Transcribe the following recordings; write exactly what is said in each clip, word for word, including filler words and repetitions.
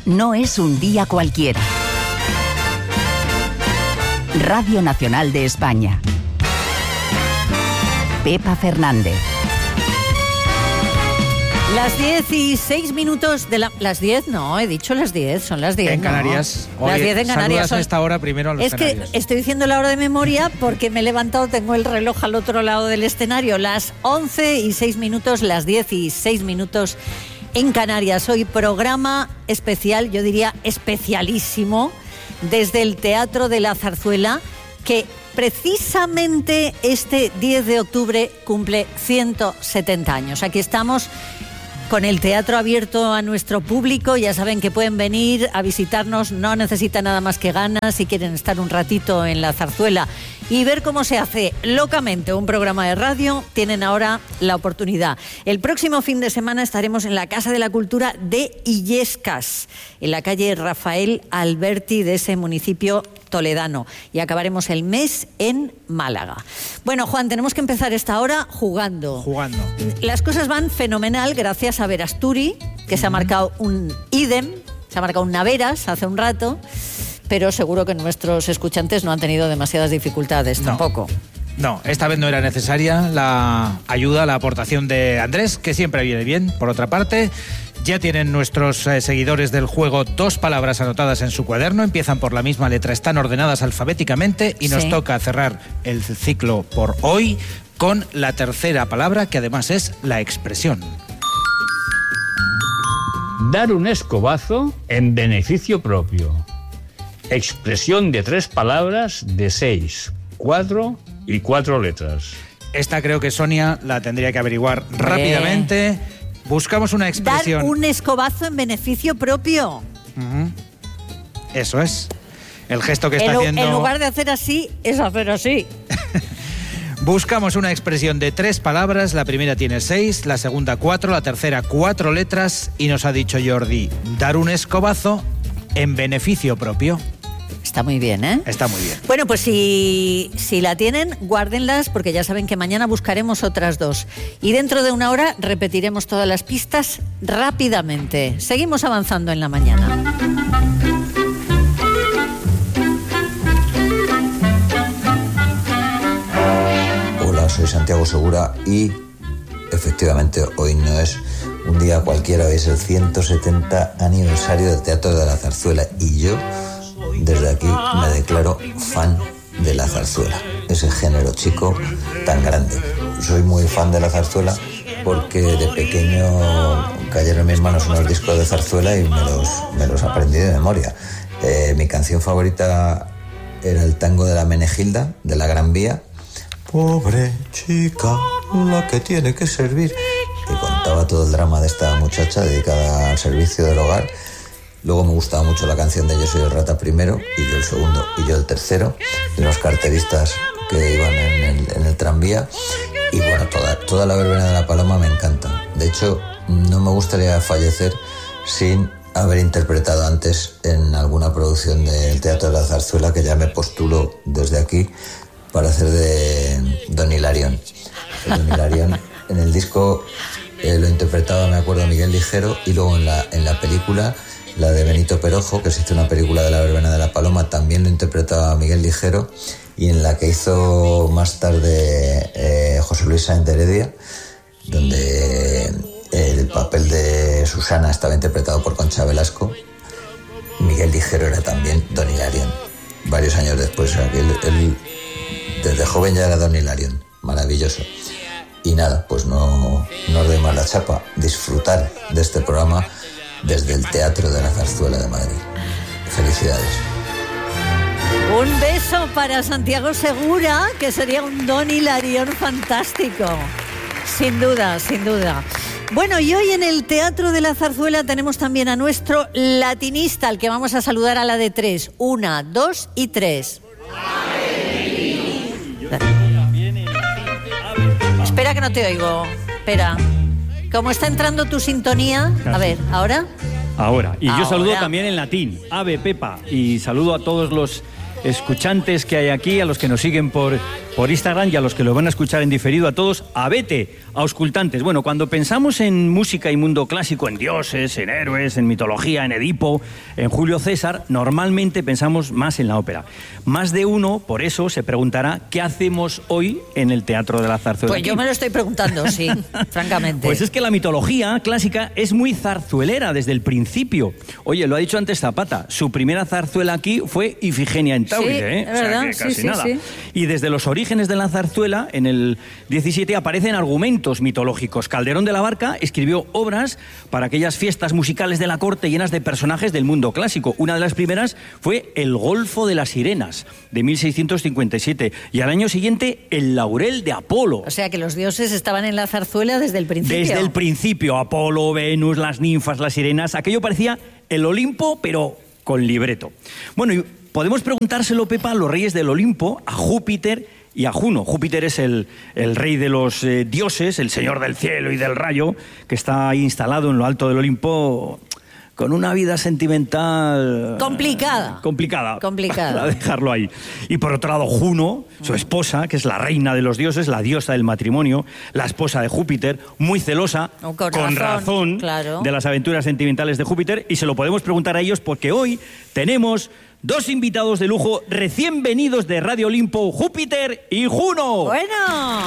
no es un día cualquiera. Radio Nacional de España. Pepa Fernández. Las diez y seis minutos de la... Las diez, no, he dicho las diez, son las diez. En no. Canarias. Las Oye, diez en Canarias. Son... a esta hora primero a los es canarios. que estoy diciendo la hora de memoria porque me he levantado, tengo el reloj al otro lado del escenario. Las once y seis minutos, las diez y seis minutos en Canarias. Hoy programa especial, yo diría especialísimo, desde el Teatro de la Zarzuela, que precisamente este diez de octubre cumple ciento setenta años. Aquí estamos con el teatro abierto a nuestro público. Ya saben que pueden venir a visitarnos, no necesitan nada más que ganas. Si quieren estar un ratito en la zarzuela y ver cómo se hace locamente un programa de radio, tienen ahora la oportunidad. El próximo fin de semana estaremos en la Casa de la Cultura de Illescas, en la calle Rafael Alberti de ese municipio toledano, y acabaremos el mes en Málaga. Bueno, Juan, tenemos que empezar esta hora jugando. Jugando. Las cosas van fenomenal gracias a Verasturi, que se ha marcado un ídem, se ha marcado un Naveras hace un rato, pero seguro que nuestros escuchantes no han tenido demasiadas dificultades no. tampoco. No, esta vez no era necesaria la ayuda, la aportación de Andrés, que siempre viene bien. Por otra parte, ya tienen nuestros eh, seguidores del juego dos palabras anotadas en su cuaderno, empiezan por la misma letra, están ordenadas alfabéticamente y nos sí. toca cerrar el ciclo por hoy con la tercera palabra, que además es la expresión. Dar un escobazo en beneficio propio. Expresión de tres palabras de seis, cuatro y cuatro letras. Esta creo que Sonia la tendría que averiguar Bien. rápidamente. Buscamos una expresión. Dar un escobazo en beneficio propio. Uh-huh. Eso es. El gesto que está en, haciendo... En lugar de hacer así, es hacer así. Buscamos una expresión de tres palabras. La primera tiene seis, la segunda cuatro, la tercera cuatro letras. Y nos ha dicho Jordi, dar un escobazo en beneficio propio. Está muy bien, ¿eh? Está muy bien. Bueno, pues si, si la tienen, guárdenlas, porque ya saben que mañana buscaremos otras dos. Y dentro de una hora repetiremos todas las pistas rápidamente. Seguimos avanzando en la mañana. Hola, soy Santiago Segura y efectivamente hoy no es un día cualquiera, hoy es el ciento setenta aniversario del Teatro de la Zarzuela y yo desde aquí me declaro fan de la zarzuela, ese género chico tan grande. Soy muy fan de la zarzuela porque de pequeño cayeron en mis manos unos discos de zarzuela y me los, me los aprendí de memoria. Eh, mi canción favorita era el tango de la Menegilda, de la Gran Vía. Pobre chica, la que tiene que servir. Y contaba todo el drama de esta muchacha dedicada al servicio del hogar. Luego me gustaba mucho la canción de Yo soy el rata primero, y yo el segundo, y yo el tercero, de los carteristas que iban en el, en el tranvía. Y bueno, toda, toda la verbena de la Paloma me encanta. De hecho, no me gustaría fallecer sin haber interpretado antes en alguna producción del Teatro de la Zarzuela, que ya me postulo desde aquí para hacer de Don Hilarión. El Don Hilarión en el disco eh, lo interpretaba, me acuerdo, Miguel Ligero, y luego en la, en la película, la de Benito Perojo, que se hizo una película de la verbena de la Paloma, también lo interpretaba Miguel Ligero, y en la que hizo más tarde eh, José Luis Sáenz de Heredia, donde el papel de Susana estaba interpretado por Concha Velasco. Miguel Ligero era también Don Hilarión, varios años después. O sea, que él, él desde joven ya era Don Hilarión, maravilloso. Y nada, pues no, no os doy más la chapa, disfrutar de este programa desde el Teatro de la Zarzuela de Madrid. Felicidades. Un beso para Santiago Segura, que sería un Don Hilarión fantástico. Sin duda, sin duda. Bueno, y hoy en el Teatro de la Zarzuela tenemos también a nuestro latinista, al que vamos a saludar a la de tres. Una, dos y tres. Espera que no te oigo. Espera. ¿Cómo está entrando tu sintonía? A ver, ¿ahora? Ahora. Y Ahora. Yo saludo también en latín. Ave Pepa. Y saludo a todos los escuchantes que hay aquí, a los que nos siguen por, por Instagram y a los que lo van a escuchar en diferido, a todos. Abete. auscultantes. Bueno, cuando pensamos en música y mundo clásico, en dioses, en héroes, en mitología, en Edipo, en Julio César, normalmente pensamos más en la ópera. Más de uno, por eso, se preguntará ¿qué hacemos hoy en el Teatro de la Zarzuela? Pues yo me lo estoy preguntando, sí, francamente. Pues es que la mitología clásica es muy zarzuelera desde el principio. Oye, lo ha dicho antes Zapata, su primera zarzuela aquí fue Ifigenia en Tauris, Sí, ¿eh? es O sea, verdad, que sí, casi sí, nada. sí. Y desde los orígenes de la zarzuela, en el diecisiete, aparecen argumentos mitológicos. Calderón de la Barca escribió obras para aquellas fiestas musicales de la corte llenas de personajes del mundo clásico. Una de las primeras fue El Golfo de las Sirenas, de mil seiscientos cincuenta y siete. Y al año siguiente, El Laurel de Apolo. O sea que los dioses estaban en la zarzuela desde el principio. Desde el principio, Apolo, Venus, las ninfas, las sirenas, aquello parecía el Olimpo, pero con libreto. Bueno, y podemos preguntárselo, Pepa, a los reyes del Olimpo, a Júpiter y a Juno. Júpiter es el, el rey de los eh, dioses, el señor del cielo y del rayo, que está ahí instalado en lo alto del Olimpo con una vida sentimental... Complicada. Complicada. Complicada. Para dejarlo ahí. Y por otro lado, Juno, su esposa, que es la reina de los dioses, la diosa del matrimonio, la esposa de Júpiter, muy celosa, Oh, con con razón, razón, claro. de las aventuras sentimentales de Júpiter, y se lo podemos preguntar a ellos porque hoy tenemos dos invitados de lujo recién venidos de Radio Olimpo, Júpiter y Juno. Bueno,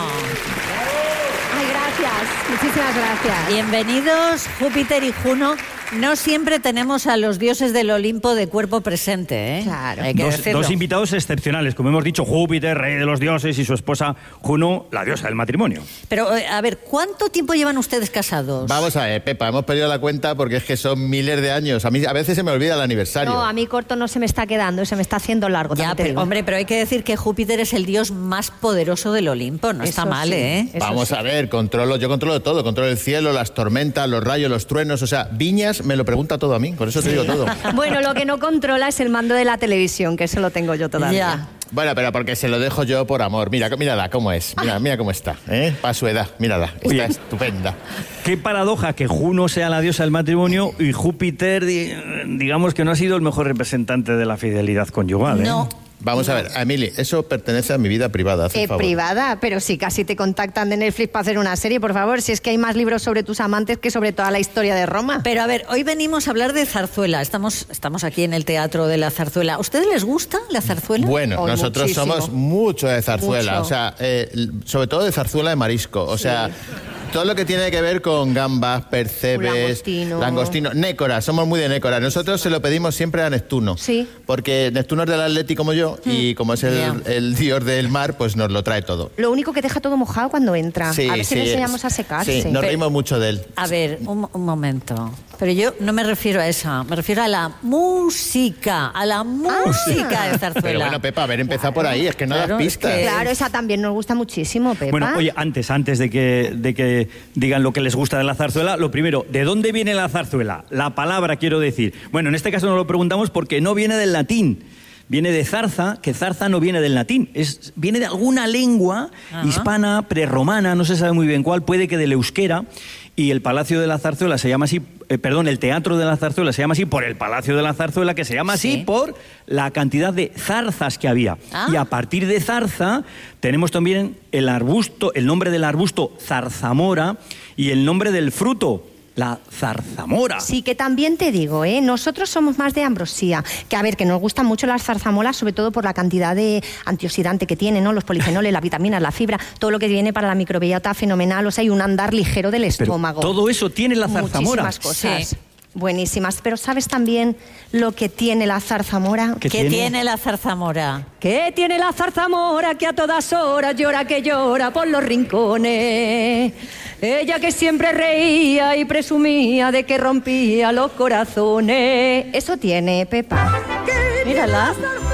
Ay, gracias. Muchísimas gracias. bienvenidos Júpiter y Juno. No siempre tenemos a los dioses del Olimpo de cuerpo presente, ¿eh? Claro. Hay que Dos, decirlo. dos invitados excepcionales, como hemos dicho, Júpiter, rey de los dioses, y su esposa Juno, la diosa del matrimonio. Pero, eh, a ver, ¿cuánto tiempo llevan ustedes casados? Vamos a ver, Pepa, hemos perdido la cuenta porque es que son miles de años. A mí a veces se me olvida el aniversario. No, a mí corto no se me está quedando, se me está haciendo largo. Ya, también te pero, digo. hombre, pero hay que decir que Júpiter es el dios más poderoso del Olimpo. No está Eso mal, sí, ¿eh? eso Vamos sí. a ver, controlo, yo controlo todo, controlo el cielo, las tormentas, los rayos, los truenos, o sea, Viñas me lo pregunta todo a mí, por eso te digo todo. Bueno, lo que no controla es el mando de la televisión, que eso lo tengo yo todavía. Ya. Bueno, pero porque se lo dejo yo por amor. Mira, mírala cómo es, mira, mira cómo está, ¿eh? Para su edad, mírala, está Oye. estupenda. Qué paradoja que Juno sea la diosa del matrimonio y Júpiter, di- digamos que no ha sido el mejor representante de la fidelidad conyugal, ¿eh? No. Vamos a ver, Emily, eso pertenece a mi vida privada, haz el Eh, favor. privada, pero si casi te contactan de Netflix para hacer una serie, por favor, si es que hay más libros sobre tus amantes que sobre toda la historia de Roma. Pero a ver, hoy venimos a hablar de zarzuela. Estamos, estamos aquí en el Teatro de la Zarzuela. ¿A ustedes les gusta la zarzuela? Bueno, Hoy nosotros muchísimo. somos mucho de zarzuela, Mucho. o sea, eh, sobre todo de zarzuela de marisco, o sea, todo lo que tiene que ver con gambas, percebes, Un langostino. langostino, nécora, somos muy de nécora. Nosotros se lo pedimos siempre a Neptuno, Sí. porque Neptuno es del Atleti como yo y como es el, Ya. el dios del mar, pues nos lo trae todo. Lo único que deja todo mojado cuando entra. Sí, a ver si le sí, enseñamos es- a secarse. Sí, nos reímos mucho de él. A ver, un, un momento. Pero yo no me refiero a esa, me refiero a la música, a la música de zarzuela. Pero bueno, Pepa, haber empezado por ahí, es que no Claro, das es pistas. que- Claro, esa también nos gusta muchísimo, Pepa. Bueno, oye, antes, antes de que, de que digan lo que les gusta de la zarzuela, lo primero, ¿de dónde viene la zarzuela? La palabra, quiero decir. Bueno, en este caso no lo preguntamos porque no viene del latín. Viene de zarza, que zarza no viene del latín. Es, viene de alguna lengua Ajá. hispana, prerromana, no se sabe muy bien cuál, puede que del euskera. Y el Palacio de la Zarzuela se llama así, eh, perdón, el Teatro de la Zarzuela se llama así por el Palacio de la Zarzuela, que se llama así Sí. por la cantidad de zarzas que había. Ah. Y a partir de zarza tenemos también el arbusto, el nombre del arbusto zarzamora y el nombre del fruto, la zarzamora. Sí, que también te digo, ¿eh? Nosotros somos más de ambrosía, que a ver, que nos gustan mucho las zarzamoras, sobre todo por la cantidad de antioxidante que tiene, ¿no? Los polifenoles, las vitaminas, la fibra, todo lo que viene para la microbiota fenomenal, o sea, hay un andar ligero del Pero estómago. todo eso tiene la zarzamora. Muchísimas cosas. Sí. Buenísimas. Pero ¿sabes también lo que tiene la zarzamora? ¿Qué ¿Qué tiene? tiene la zarzamora? ¿Qué tiene la zarzamora que a todas horas llora que llora por los rincones? Ella que siempre reía y presumía de que rompía los corazones. Eso tiene, Pepa. Mírala.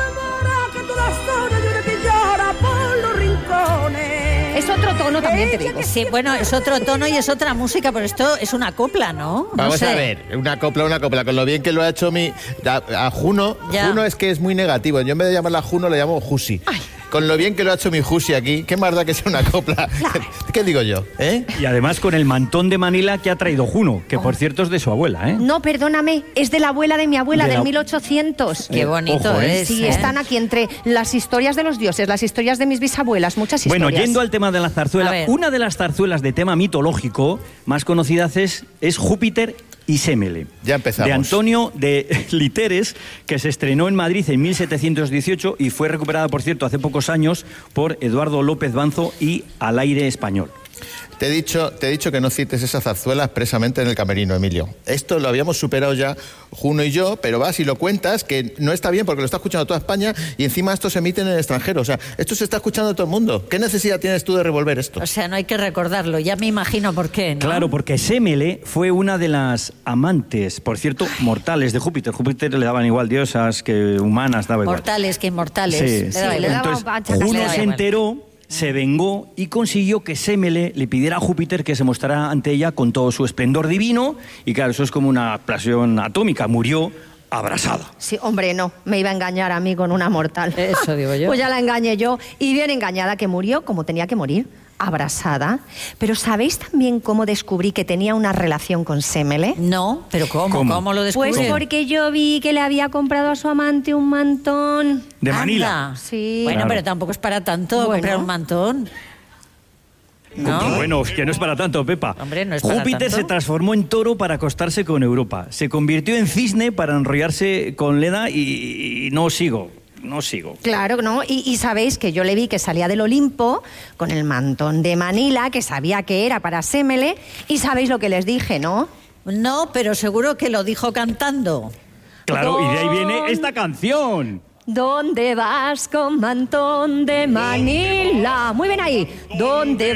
Es otro tono también, te digo. Sí, bueno, es otro tono y es otra música, pero esto es una copla, ¿no? No Vamos sé. a ver, una copla, una copla, con lo bien que lo ha hecho mi... A, a Juno, Ya. Juno es que es muy negativo. Yo en vez de llamarla Juno le llamo Jusi. con lo bien que lo ha hecho mi Jusi aquí, qué más da que sea una copla. ¿Qué digo yo? ¿Eh? Y además con el mantón de Manila que ha traído Juno, que por cierto es de su abuela, ¿eh? No, perdóname, es de la abuela de mi abuela, De del la- mil ochocientos. Qué bonito Ojo, ¿eh? es. Sí, ¿eh? están aquí entre las historias de los dioses, las historias de mis bisabuelas, muchas historias. Bueno, yendo al tema de la A zarzuela, ver. una de las zarzuelas de tema mitológico más conocidas es, es Júpiter y Sémele. Ya empezamos. De Antonio de Literes, que se estrenó en Madrid en mil setecientos dieciocho y fue recuperada, por cierto, hace pocos años por Eduardo López Banzo y Al Aire Español. Te he dicho, te he dicho que no cites esa zarzuela expresamente en el camerino, Emilio. Esto lo habíamos superado ya Juno y yo, pero vas y lo cuentas, que no está bien porque lo está escuchando toda España y encima esto se emite en el extranjero. O sea, esto se está escuchando todo el mundo. ¿Qué necesidad tienes tú de revolver esto? O sea, no hay que recordarlo, ya me imagino por qué, ¿no? Claro, porque Sémele fue una de las amantes, por cierto, mortales de Júpiter. Júpiter le daban igual diosas que humanas, daba igual. Mortales que inmortales. Sí, Le sí. daba le igual. daba Entonces, bachatas, le Juno daba se igual. enteró, se vengó y consiguió que Sémele le pidiera a Júpiter que se mostrara ante ella con todo su esplendor divino. Y claro, eso es como una explosión atómica. Murió abrasada. Sí, hombre, no, me iba a engañar a mí con una mortal. Eso digo yo. Pues ya la engañé yo, y bien engañada, que murió como tenía que morir, abrasada. Pero ¿sabéis también cómo descubrí que tenía una relación con Sémele? No, pero ¿cómo? ¿Cómo, ¿Cómo? lo descubrió? Pues porque yo vi que le había comprado a su amante un mantón. De Anda. Manila. Sí. Bueno, Claro. pero tampoco es para tanto Bueno. comprar un mantón. ¿No? Bueno, es que no es para tanto, Pepa. Hombre, no es para Júpiter tanto. se transformó en toro para acostarse con Europa. Se convirtió en cisne para enrollarse con Leda y, y no sigo, no sigo. Claro, ¿no? Y, y sabéis que yo le vi que salía del Olimpo con el mantón de Manila, que sabía que era para Sémele, y sabéis lo que les dije, ¿no? No, pero seguro que lo dijo cantando. Claro, y de ahí viene esta canción. ¿Dónde vas con mantón de Manila? Muy bien ahí. ¿Dónde